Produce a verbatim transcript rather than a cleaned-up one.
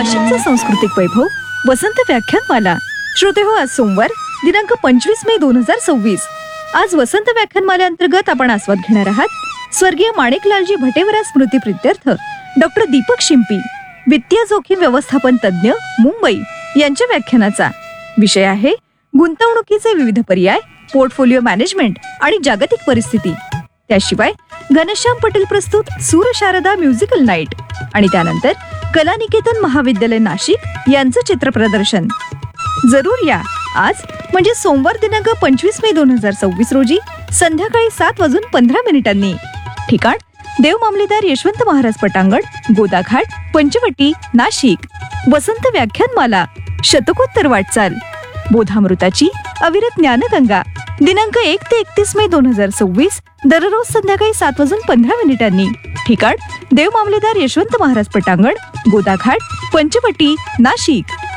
नाशिकचं सांस्कृतिक वैभव वसंत व्याख्यानमाला. श्रोते हो, आज सोमवार दिनांक पंचवीस मे दोन हजार सव्वीस. आज वसंत व्याख्यानमाले अंतर्गत आपण आस्वाद घेणार आहात स्वर्गीय माणिकलालजी भटेवरा स्मृती प्रित्यर्थ डॉक्टर दीपक शिंपी, वित्तीय जोखीम व्यवस्थापन तज्ज्ञ, मुंबई यांच्या व्याख्यानाचा. विषय आहे गुंतवणुकीचे विविध पर्याय, पोर्टफोलिओ मॅनेजमेंट आणि जागतिक परिस्थिती. त्याशिवाय घनश्याम पटेल प्रस्तुत सूर शारदा म्युझिकल नाईट आणि त्यानंतर कलानिकेतन महाविद्यालय नाशिक यांचं चित्रप्रदर्शन. जरूर या. आज म्हणजे सोमवार दिनांक पंचवीस मे दोन हजार सव्वीस रोजी संध्याकाळी सात वाजून पंधरा मिनिटांनी. ठिकाण देव मामलेदार यशवंत महाराज पटांगण, गोदाघाट, पंचवटी, नाशिक. वसंत व्याख्यानमाला, शतकोत्तर वाटचाल, बोधामृताची अविरत ज्ञानगंगा. दिनांक एक ते एकतीस मे दोन हजार सव्वीस, दररोज संध्याकाळी सात वाजून पंधरा मिनिटांनी. ठिकाण देव मामलेदार यशवंत महाराज पटांगण, गोदाघाट, पंचवटी, नाशिक.